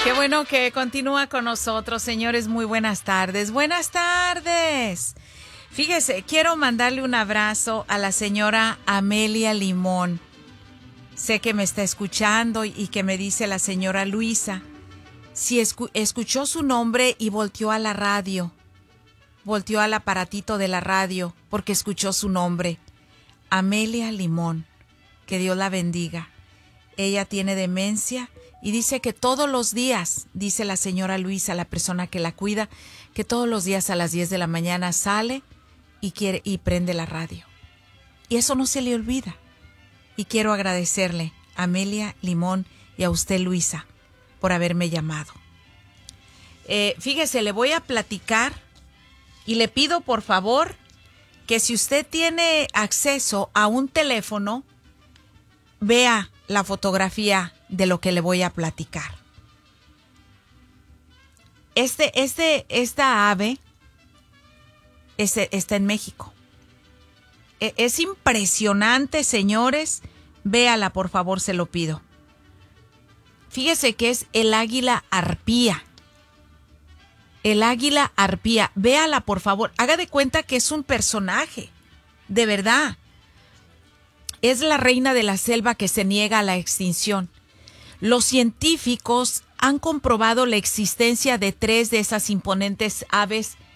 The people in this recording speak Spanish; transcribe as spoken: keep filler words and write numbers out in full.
Qué bueno que continúa con nosotros, señores. Muy buenas tardes. Buenas tardes. Fíjese, quiero mandarle un abrazo a la señora Amelia Limón. Sé que me está escuchando y que me dice la señora Luisa. Si escu- escuchó su nombre y volteó a la radio, volteó al aparatito de la radio porque escuchó su nombre. Amelia Limón, que Dios la bendiga. Ella tiene demencia y dice que todos los días, dice la señora Luisa, la persona que la cuida, que todos los días a las diez de la mañana sale y quiere y prende la radio. Y eso no se le olvida. Y quiero agradecerle a Amelia Limón y a usted, Luisa, por haberme llamado. Eh, fíjese, le voy a platicar y le pido por favor que si usted tiene acceso a un teléfono, vea la fotografía de lo que le voy a platicar. Este, este, esta ave este, está en México. E- es impresionante, señores. Véala, por favor, se lo pido. Fíjese que es el águila arpía. El águila arpía. Véala, por favor. Haga de cuenta que es un personaje. De verdad. Es la reina de la selva que se niega a la extinción. Los científicos han comprobado la existencia de tres de esas imponentes aves